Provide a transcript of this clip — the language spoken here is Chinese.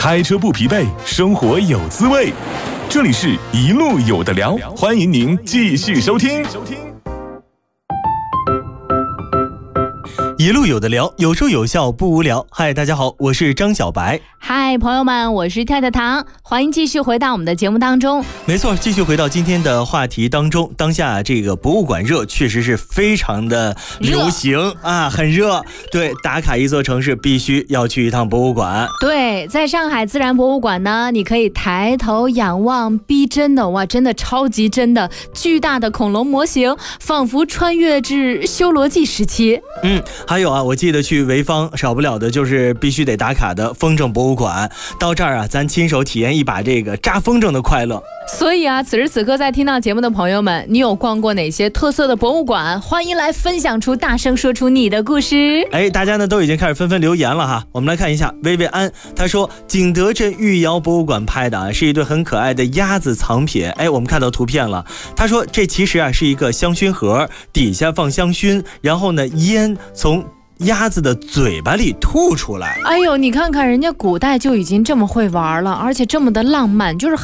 开车不疲惫，生活有滋味。这里是一路有的聊，欢迎您继续收听。 一路有的聊，有说有笑不无聊。嗨，大家好，我是张小白。 嗨，朋友们，我是跳跳糖，欢迎继续回到我们的节目当中。 没错，继续回到今天的话题当中。当下这个博物馆热确实是非常的流行啊，很热。对，打卡一座城市必须要去一趟博物馆。 对，在上海自然博物馆呢，你可以抬头仰望逼真的，哇，真的超级真的巨大的恐龙模型，仿佛穿越至修罗纪时期。 还有啊，我记得去潍坊少不了的就是必须得打卡的风筝博物馆。到这儿啊，咱亲手体验一把这个扎风筝的快乐。 所以啊，此时此刻在听到节目的朋友们，你有逛过哪些特色的博物馆？欢迎来分享出，大声说出你的故事。 大家呢都已经开始纷纷留言了哈。我们来看一下，薇薇安他说，景德镇御窑博物馆拍的啊，是一对很可爱的鸭子藏品。我们看到图片了。他说这其实啊是一个香薰盒，底下放香薰，然后呢烟从鸭子的嘴巴里吐出来。 哎呦，你看看人家古代就已经这么会玩了，而且这么的浪漫，就是